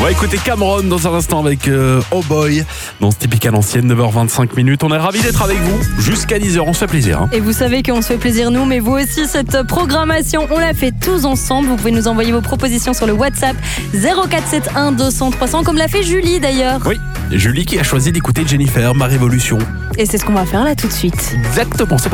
va écouter Cameron dans un instant avec Oh Boy dans ce typique à l'ancienne, 9h25. On est ravis d'être avec vous jusqu'à 10h, on se fait plaisir. Et vous savez qu'on se fait plaisir nous, mais vous aussi, cette programmation, on la fait tous ensemble. Vous pouvez nous envoyer vos propositions sur le WhatsApp 0471 200 300, comme l'a fait Julie d'ailleurs. Oui, Julie qui a choisi d'écouter Jennifer, Ma Révolution. Et c'est ce qu'on va faire là tout de suite. Exactement, c'est parti.